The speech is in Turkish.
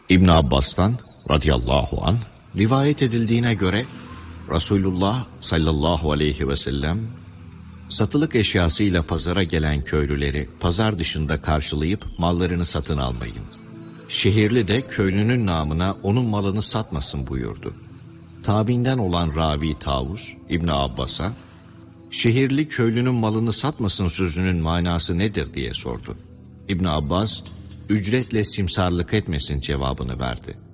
İbn Abbas'tan radıyallahu anh rivayet edildiğine göre Resulullah sallallahu aleyhi ve sellem satılık eşyasıyla pazara gelen köylüleri pazar dışında karşılayıp mallarını satın almayın. Şehirli de köylünün namına onun malını satmasın buyurdu. Tabiinden olan ravi Tavus İbn Abbas'a şehirli köylünün malını satmasın sözünün manası nedir diye sordu. İbn Abbas ücretle simsarlık etmesin cevabını verdi.